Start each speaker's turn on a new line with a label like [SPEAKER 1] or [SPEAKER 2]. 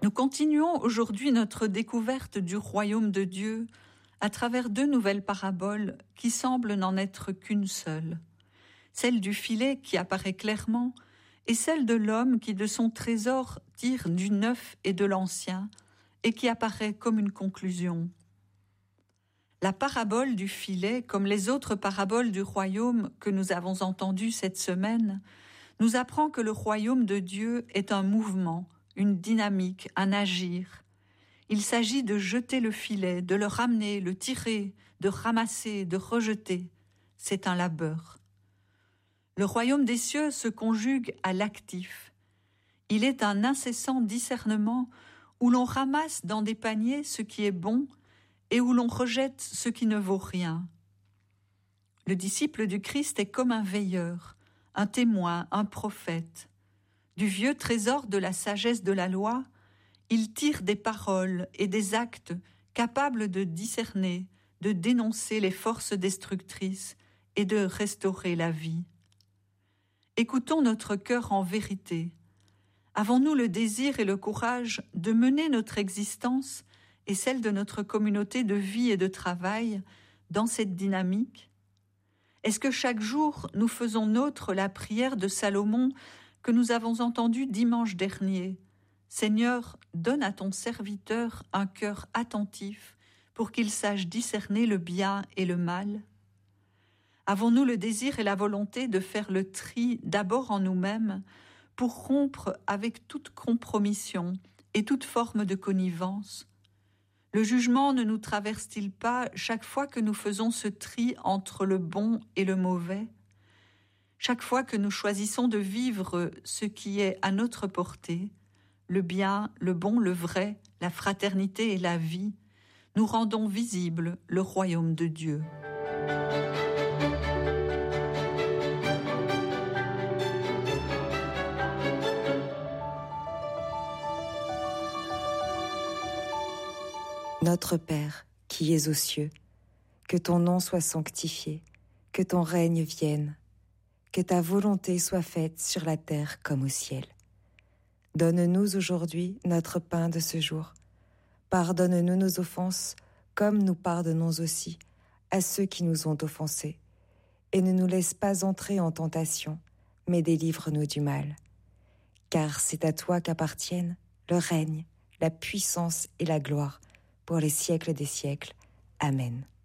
[SPEAKER 1] Nous continuons aujourd'hui notre découverte du royaume de Dieu à travers 2 nouvelles paraboles qui semblent n'en être qu'une seule. Celle du filet qui apparaît clairement et celle de l'homme qui de son trésor tire du neuf et de l'ancien et qui apparaît comme une conclusion. La parabole du filet, comme les autres paraboles du royaume que nous avons entendues cette semaine, nous apprend que le royaume de Dieu est un mouvement, une dynamique, un agir. Il s'agit de jeter le filet, de le ramener, le tirer, de ramasser, de rejeter. C'est un labeur. Le royaume des cieux se conjugue à l'actif. Il est un incessant discernement où l'on ramasse dans des paniers ce qui est bon et où l'on rejette ce qui ne vaut rien. Le disciple du Christ est comme un veilleur, un témoin, un prophète. Du vieux trésor de la sagesse de la loi, il tire des paroles et des actes capables de discerner, de dénoncer les forces destructrices et de restaurer la vie. Écoutons notre cœur en vérité. Avons-nous le désir et le courage de mener notre existence et celle de notre communauté de vie et de travail dans cette dynamique? Est-ce que chaque jour nous faisons nôtre la prière de Salomon que nous avons entendue dimanche dernier? Seigneur, donne à ton serviteur un cœur attentif pour qu'il sache discerner le bien et le mal. Avons-nous le désir et la volonté de faire le tri d'abord en nous-mêmes pour rompre avec toute compromission et toute forme de connivence? Le jugement ne nous traverse-t-il pas chaque fois que nous faisons ce tri entre le bon et le mauvais? Chaque fois que nous choisissons de vivre ce qui est à notre portée, le bien, le bon, le vrai, la fraternité et la vie, nous rendons visible le royaume de Dieu.
[SPEAKER 2] Notre Père, qui es aux cieux, que ton nom soit sanctifié, que ton règne vienne, que ta volonté soit faite sur la terre comme au ciel. Donne-nous aujourd'hui notre pain de ce jour. Pardonne-nous nos offenses, comme nous pardonnons aussi à ceux qui nous ont offensés. Et ne nous laisse pas entrer en tentation, mais délivre-nous du mal. Car c'est à toi qu'appartiennent le règne, la puissance et la gloire, pour les siècles des siècles. Amen.